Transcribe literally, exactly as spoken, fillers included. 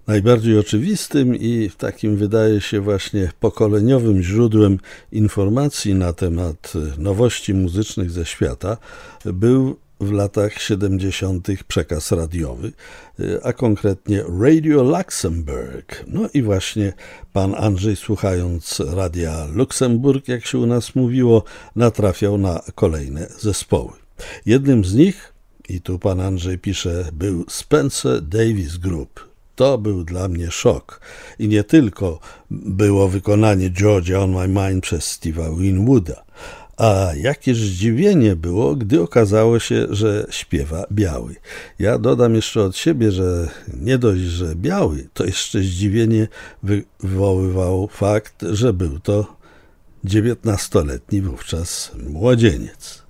Najbardziej oczywistym i takim wydaje się właśnie pokoleniowym źródłem informacji na temat nowości muzycznych ze świata był w latach siedemdziesiątych przekaz radiowy, a konkretnie Radio Luxembourg. No i właśnie pan Andrzej, słuchając Radia Luksemburg, jak się u nas mówiło, natrafiał na kolejne zespoły. Jednym z nich, i tu pan Andrzej pisze, był Spencer Davis Group. To był dla mnie szok. I nie tylko było wykonanie Georgia on My Mind przez Steve'a Winwooda, a jakież zdziwienie było, gdy okazało się, że śpiewa biały. Ja dodam jeszcze od siebie, że nie dość, że biały, to jeszcze zdziwienie wywoływał fakt, że był to dziewiętnastoletni wówczas młodzieniec.